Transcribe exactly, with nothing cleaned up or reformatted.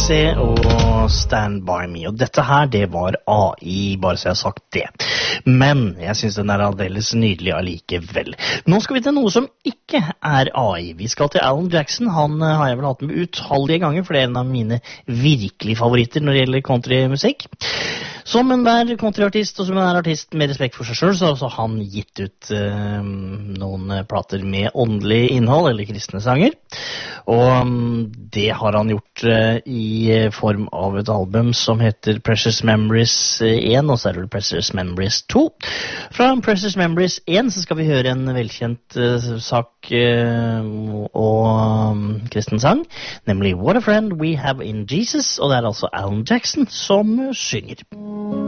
Morrissey og Stand By Me. Og dette her, det var A I, bare så jeg har sagt det. Men jeg synes den er aldeles nydelig allikevel. Nå skal vi til noe som ikke er A I. Vi skal til Alan Jackson. Han uh, har jeg vel hatt med utallige ganger, for det er en av mine virkelig favoritter når det gjelder countrymusikk. Som en hver countryartist og som en er artist med respekt for seg selv, så har også han gitt ut uh, noen plater med åndelig innhold, eller kristne sanger. Og um, det har han gjort uh, i form av et album som heter Precious Memories one, og så er det Precious Memories two. Fra Precious Memories one så skal vi høre en velkjent uh, sak uh, og um, kristen sang, nemlig What a Friend We Have in Jesus, og det er altså Alan Jackson som uh, synger.